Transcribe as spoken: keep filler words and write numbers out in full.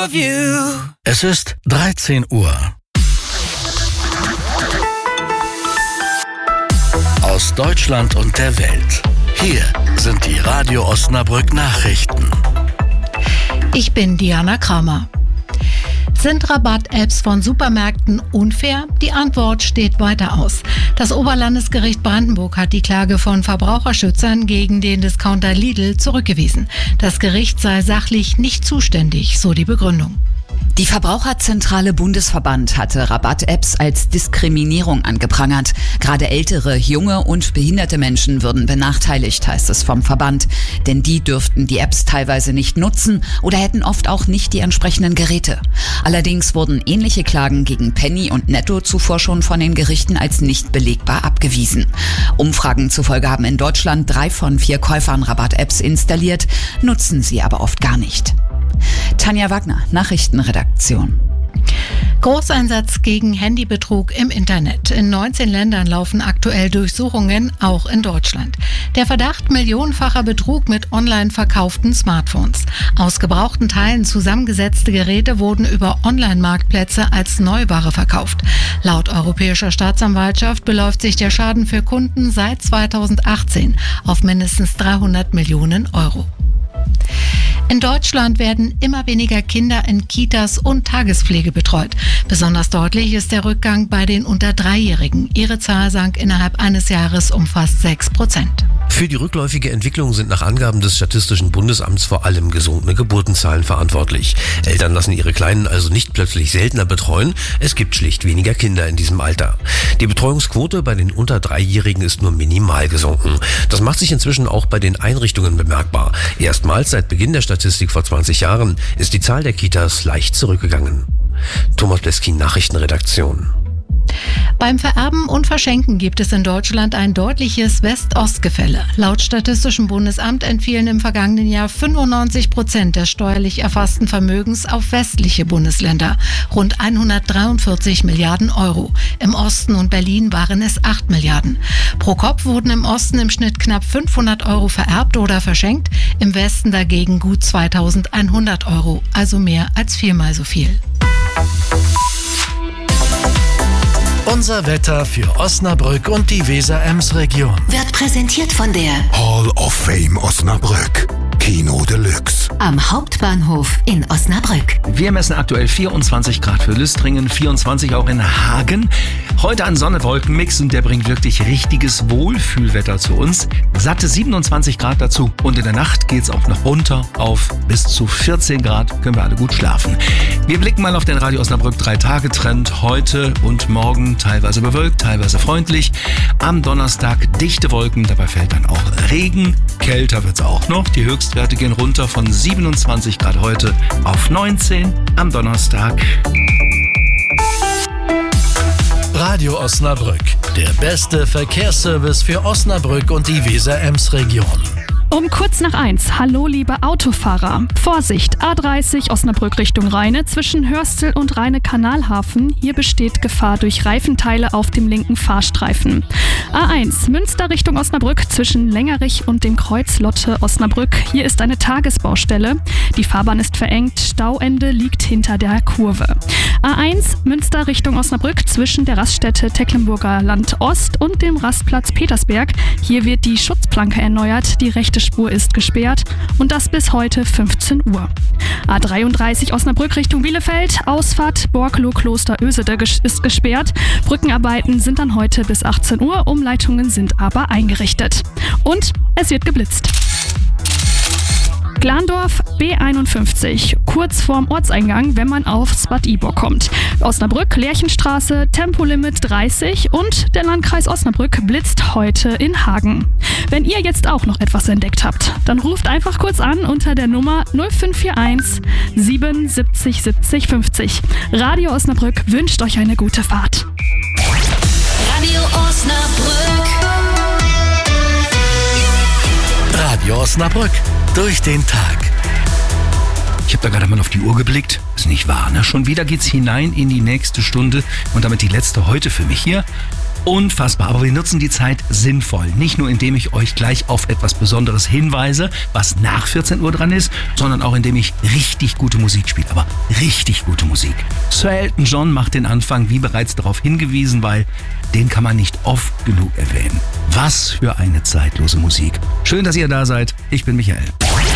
of you. Es ist dreizehn Uhr. Aus Deutschland und der Welt. Hier sind die Radio Osnabrück Nachrichten. Ich bin Diana Kramer. Sind Rabatt-Apps von Supermärkten unfair? Die Antwort steht weiter aus. Das Oberlandesgericht Brandenburg hat die Klage von Verbraucherschützern gegen den Discounter Lidl zurückgewiesen. Das Gericht sei sachlich nicht zuständig, so die Begründung. Die Verbraucherzentrale Bundesverband hatte Rabatt-Apps als Diskriminierung angeprangert. Gerade ältere, junge und behinderte Menschen würden benachteiligt, heißt es vom Verband. Denn die dürften die Apps teilweise nicht nutzen oder hätten oft auch nicht die entsprechenden Geräte. Allerdings wurden ähnliche Klagen gegen Penny und Netto zuvor schon von den Gerichten als nicht belegbar abgewiesen. Umfragen zufolge haben in Deutschland drei von vier Käufern Rabatt-Apps installiert, nutzen sie aber oft gar nicht. Tanja Wagner, Nachrichtenredaktion. Großeinsatz gegen Handybetrug im Internet. In neunzehn Ländern laufen aktuell Durchsuchungen, auch in Deutschland. Der Verdacht millionenfacher Betrug mit online verkauften Smartphones. Aus gebrauchten Teilen zusammengesetzte Geräte wurden über Online-Marktplätze als Neuware verkauft. Laut Europäischer Staatsanwaltschaft beläuft sich der Schaden für Kunden seit zweitausendachtzehn auf mindestens dreihundert Millionen Euro. In Deutschland werden immer weniger Kinder in Kitas und Tagespflege betreut. Besonders deutlich ist der Rückgang bei den unter Dreijährigen. Ihre Zahl sank innerhalb eines Jahres um fast sechs Prozent. Für die rückläufige Entwicklung sind nach Angaben des Statistischen Bundesamts vor allem gesunkene Geburtenzahlen verantwortlich. Eltern lassen ihre Kleinen also nicht plötzlich seltener betreuen. Es gibt schlicht weniger Kinder in diesem Alter. Die Betreuungsquote bei den unter Dreijährigen ist nur minimal gesunken. Das macht sich inzwischen auch bei den Einrichtungen bemerkbar. Erstmals seit Beginn der Statistik vor zwanzig Jahren ist die Zahl der Kitas leicht zurückgegangen. Thomas Bleskin, Nachrichtenredaktion. Beim Vererben und Verschenken gibt es in Deutschland ein deutliches West-Ost-Gefälle. Laut Statistischem Bundesamt entfielen im vergangenen Jahr fünfundneunzig Prozent des steuerlich erfassten Vermögens auf westliche Bundesländer, rund hundertdreiundvierzig Milliarden Euro. Im Osten und Berlin waren es acht Milliarden. Pro Kopf wurden im Osten im Schnitt knapp fünfhundert Euro vererbt oder verschenkt, im Westen dagegen gut zweitausendeinhundert Euro, also mehr als viermal so viel. Unser Wetter für Osnabrück und die Weser-Ems-Region Wird präsentiert von der Hall of Fame Osnabrück. Kino Deluxe. am Hauptbahnhof in Osnabrück. Wir messen aktuell vierundzwanzig Grad für Lüstringen, vierundzwanzig auch in Hagen. Heute ein Sonne-Wolken-Mix und der bringt wirklich richtiges Wohlfühlwetter zu uns. Satte siebenundzwanzig Grad dazu und in der Nacht geht's auch noch runter auf bis zu vierzehn Grad. Können wir alle gut schlafen. Wir blicken mal auf den Radio Osnabrück drei Tage Trend. Heute und morgen teilweise bewölkt, teilweise freundlich. Am Donnerstag dichte Wolken, dabei fällt dann auch Regen. Kälter wird's auch noch. Die Höchstwerte gehen runter von siebenundzwanzig Grad heute auf neunzehn am Donnerstag. Radio Osnabrück, der beste Verkehrsservice für Osnabrück und die Weser-Ems-Region. Um kurz nach eins. Hallo liebe Autofahrer. Vorsicht, A dreißig Osnabrück Richtung Rheine zwischen Hörstel und Rheine-Kanalhafen. Hier besteht Gefahr durch Reifenteile auf dem linken Fahrstreifen. A eins Münster Richtung Osnabrück zwischen Längerich und dem Kreuz Lotte Osnabrück. Hier ist eine Tagesbaustelle. Die Fahrbahn ist verengt, Stauende liegt hinter der Kurve. A eins Münster Richtung Osnabrück zwischen der Raststätte Tecklenburger Land Ost und dem Rastplatz Petersberg. Hier wird die Schutzplanke erneuert. Die rechte Spur ist gesperrt und das bis heute fünfzehn Uhr. A dreiunddreißig Osnabrück Richtung Bielefeld, Ausfahrt Borklow-Kloster Ösede ist gesperrt. Brückenarbeiten sind dann heute bis achtzehn Uhr, Umleitungen sind aber eingerichtet. Und es wird geblitzt. Glandorf B einundfünfzig, kurz vorm Ortseingang, wenn man aufs Bad Ibor kommt. Osnabrück, Lerchenstraße, Tempolimit dreißig und der Landkreis Osnabrück blitzt heute in Hagen. Wenn ihr jetzt auch noch etwas entdeckt habt, dann ruft einfach kurz an unter der Nummer null fünf vier eins siebenundsiebzig siebzig fünfzig. Radio Osnabrück wünscht euch eine gute Fahrt. Radio Osnabrück. Radio Osnabrück, durch den Tag. Ich habe da gerade mal auf die Uhr geblickt. Ist nicht wahr, ne? Schon wieder geht's hinein in die nächste Stunde und damit die letzte heute für mich hier. Unfassbar, aber wir nutzen die Zeit sinnvoll. Nicht nur, indem ich euch gleich auf etwas Besonderes hinweise, was nach vierzehn Uhr dran ist, sondern auch, indem ich richtig gute Musik spiele. Aber richtig gute Musik. Sir Elton John macht den Anfang, wie bereits darauf hingewiesen, weil den kann man nicht oft genug erwähnen. Was für eine zeitlose Musik. Schön, dass ihr da seid. Ich bin Michael.